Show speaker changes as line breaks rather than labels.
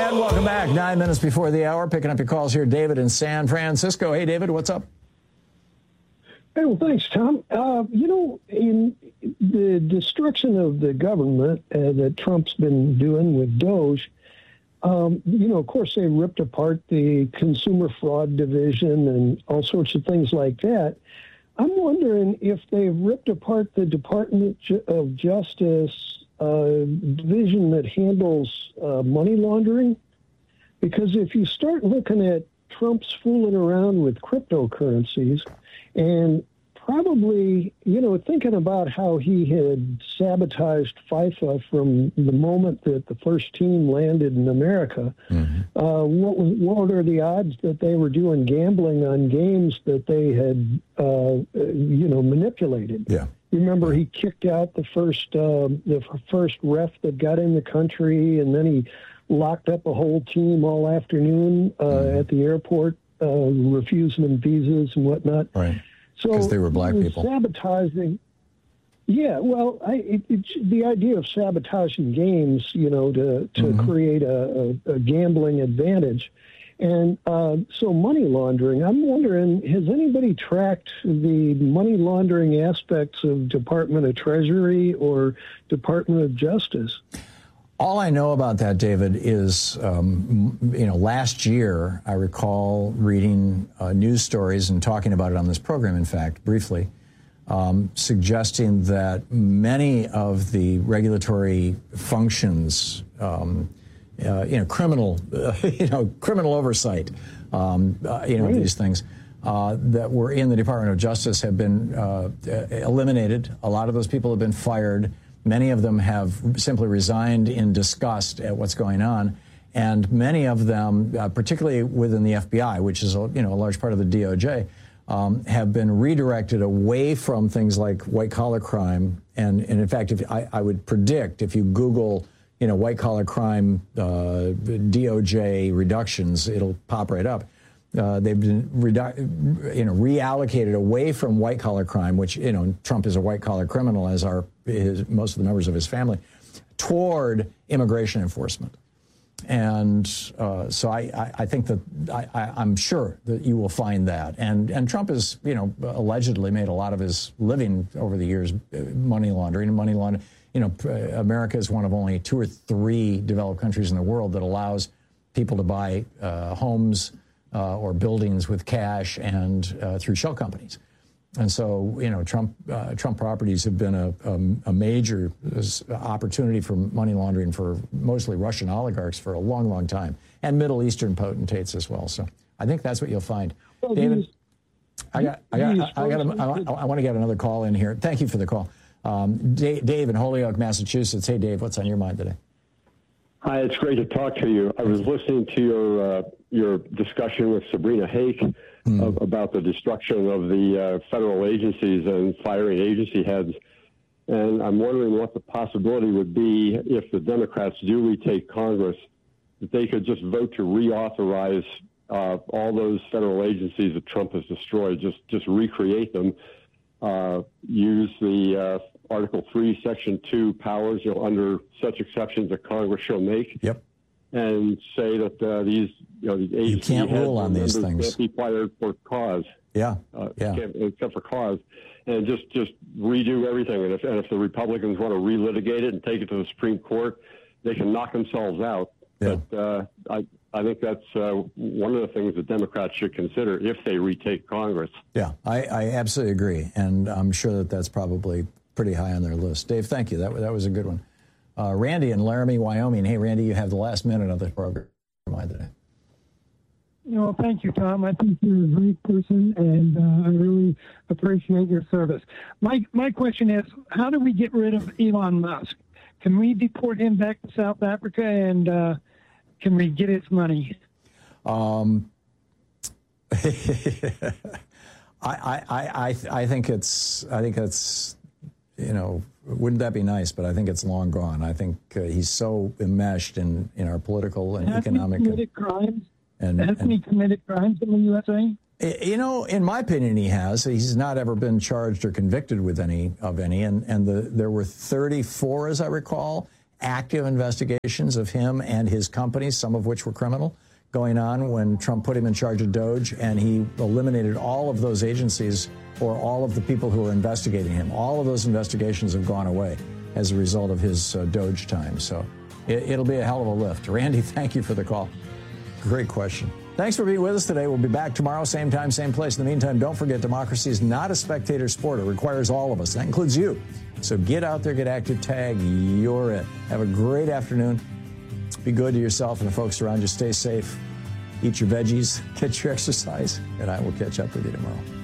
And welcome back. 9 minutes before the hour. Picking up your calls here. David in San Francisco. Hey, David, what's up?
Hey, well, thanks, Tom. In the destruction of the government that Trump's been doing with Doge, of course, they ripped apart the consumer fraud division and all sorts of things like that. I'm wondering if they've ripped apart the Department of Justice division that handles money laundering. Because if you start looking at Trump's fooling around with cryptocurrencies and probably, thinking about how he had sabotaged FIFA from the moment that the first team landed in America, what are the odds that they were doing gambling on games that they had, manipulated?
Yeah.
You remember he kicked out the first ref that got in the country, and then he locked up a whole team all afternoon at the airport, refusing them visas and whatnot.
Right.
So
because they were black people.
Sabotaging. Yeah, well, the idea of sabotaging games, to create a gambling advantage. And so money laundering, I'm wondering, has anybody tracked the money laundering aspects of Department of Treasury or Department of Justice?
All I know about that, David, is, last year I recall reading news stories and talking about it on this program, in fact, briefly, suggesting that many of the regulatory functions, criminal oversight, these things that were in the Department of Justice have been eliminated. A lot of those people have been fired. Many of them have simply resigned in disgust at what's going on. And many of them, particularly within the FBI, which is a large part of the DOJ, have been redirected away from things like white-collar crime. And in fact, I would predict if you Google, white-collar crime DOJ reductions, it'll pop right up. They've been reallocated away from white-collar crime, which, Trump is a white-collar criminal, as are most of the members of his family, toward immigration enforcement. And so I think that I'm sure that you will find that. And Trump has, allegedly made a lot of his living over the years money laundering. America is one of only 2 or 3 developed countries in the world that allows people to buy homes or buildings with cash and through shell companies. And so, Trump properties have been a major opportunity for money laundering for mostly Russian oligarchs for a long, long time, and Middle Eastern potentates as well. So I think that's what you'll find. Well, David, I want to get another call in here. Thank you for the call. Dave in Holyoke, Massachusetts. Hey, Dave, what's on your mind today?
Hi, it's great to talk to you. I was listening to your discussion with Sabrina Hake about the destruction of the federal agencies and firing agency heads. And I'm wondering what the possibility would be if the Democrats do retake Congress, that they could just vote to reauthorize all those federal agencies that Trump has destroyed, just recreate them, use the Article 3, Section 2 powers, under such exceptions that Congress shall make.
Yep.
And say that these agencies
you can't rule on these things.
Can't be fired for cause.
Yeah.
Except for cause, and just redo everything. And if the Republicans want to relitigate it and take it to the Supreme Court, they can knock themselves out.
Yeah.
But I think that's one of the things that Democrats should consider if they retake Congress.
Yeah, I absolutely agree, and I'm sure that that's probably pretty high on their list. Dave, thank you. That was a good one. Randy in Laramie, Wyoming. Hey, Randy, you have the last minute of the program today.
Thank you, Tom. I think you're a great person, and I really appreciate your service. My question is, how do we get rid of Elon Musk? Can we deport him back to South Africa, and can we get his money?
I think that's wouldn't that be nice? But I think it's long gone. I think he's so enmeshed in our political and economic.
Hasn't he committed crimes in the USA?
In my opinion, he has. He's not ever been charged or convicted with any. And there were 34, as I recall, active investigations of him and his companies, some of which were criminal, going on when Trump put him in charge of Doge, and he eliminated all of those agencies or all of the people who were investigating him. All of those investigations have gone away as a result of his Doge time. So it'll be a hell of a lift. Randy, thank you for the call. Great question. Thanks for being with us today. We'll be back tomorrow, same time, same place. In the meantime, don't forget, democracy is not a spectator sport. It requires all of us. That includes you. So get out there, get active, tag, you're it. Have a great afternoon. Be good to yourself and the folks around you. Stay safe. Eat your veggies, get your exercise, and I will catch up with you tomorrow.